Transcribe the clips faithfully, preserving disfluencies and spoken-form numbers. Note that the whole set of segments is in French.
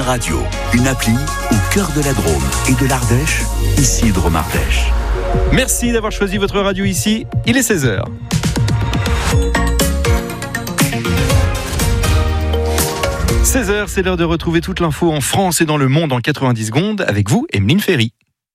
radio, une appli au cœur de la Drôme et de l'Ardèche, ici Drôme Ardèche. Merci d'avoir choisi votre radio ici, il est seize heures. seize heures, c'est l'heure de retrouver toute l'info en France et dans le monde en quatre-vingt-dix secondes avec vous, Emeline Ferry.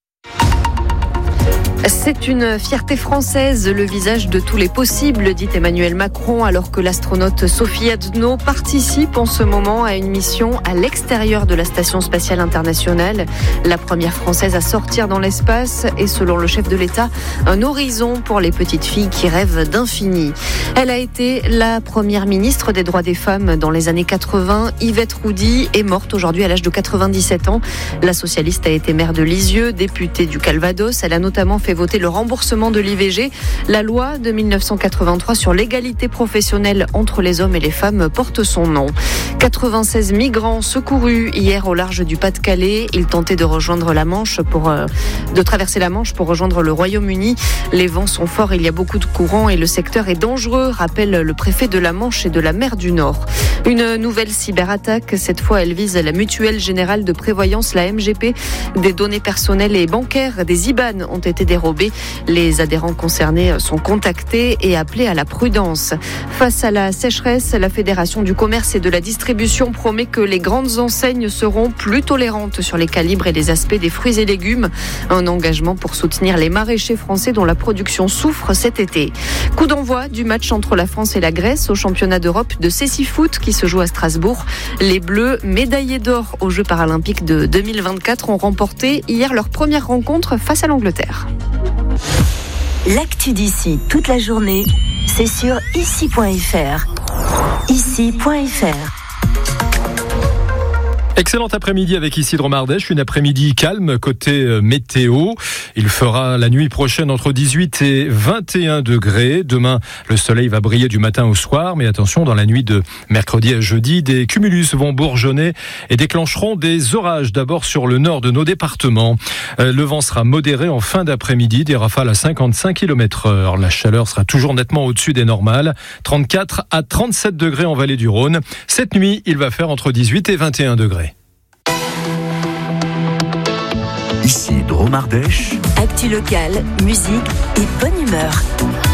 C'est une fierté française, le visage de tous les possibles, dit Emmanuel Macron, alors que l'astronaute Sophie Adno participe en ce moment à une mission à l'extérieur de la Station spatiale internationale. La première française à sortir dans l'espace et, selon le chef de l'État, un horizon pour les petites filles qui rêvent d'infini. Elle a été la première ministre des droits des femmes dans les années quatre-vingts. Yvette Roudy est morte aujourd'hui à l'âge de quatre-vingt-dix-sept ans. La socialiste a été maire de Lisieux, députée du Calvados. Elle a notamment fait voter le remboursement de l'I V G. La loi de dix-neuf cent quatre-vingt-trois sur l'égalité professionnelle entre les hommes et les femmes porte son nom. quatre-vingt-seize migrants secourus hier au large du Pas-de-Calais. Ils tentaient de rejoindre la Manche pour euh, de traverser la Manche pour rejoindre le Royaume-Uni. Les vents sont forts, il y a beaucoup de courants et le secteur est dangereux, rappelle le préfet de la Manche et de la mer du Nord. Une nouvelle cyberattaque, cette fois elle vise la Mutuelle Générale de Prévoyance, la M G P. Des données personnelles et bancaires, des I B A N ont été dérobées. Les adhérents concernés sont contactés et appelés à la prudence. Face à la sécheresse, la Fédération du commerce et de la distribution promet que les grandes enseignes seront plus tolérantes sur les calibres et les aspects des fruits et légumes. Un engagement pour soutenir les maraîchers français dont la production souffre cet été. Coup d'envoi du match entre la France et la Grèce au championnat d'Europe de cécifoot qui se joue à Strasbourg. Les Bleus, médaillés d'or aux Jeux paralympiques de deux mille vingt-quatre, ont remporté hier leur première rencontre face à l'Angleterre. L'actu d'ici toute la journée, c'est sur ici point f r. ici point f r. Excellent après-midi avec ici Drôme Ardèche, une après-midi calme côté météo. Il fera la nuit prochaine entre dix-huit et vingt et un degrés. Demain, le soleil va briller du matin au soir, mais attention, dans la nuit de mercredi à jeudi, des cumulus vont bourgeonner et déclencheront des orages, d'abord sur le nord de nos départements. Le vent sera modéré en fin d'après-midi, des rafales à cinquante-cinq kilomètres heure. La chaleur sera toujours nettement au-dessus des normales, trente-quatre à trente-sept degrés en vallée du Rhône. Cette nuit, il va faire entre dix-huit et vingt et un degrés. Ici Drôme Ardèche. Actu locale, musique et bonne humeur.